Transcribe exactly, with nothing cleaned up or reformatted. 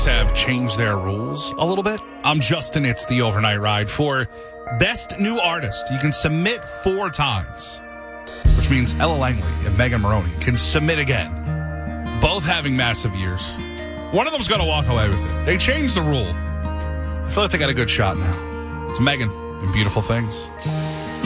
have changed their rules a little bit. I'm Justin. It's the Overnight Ride. For Best New Artist, you can submit four times, which means Ella Langley and Megan Maroney can submit again. Both having massive years. One of them's going to walk away with it. They changed the rule. I feel like they got a good shot now. It's Megan and Beautiful Things.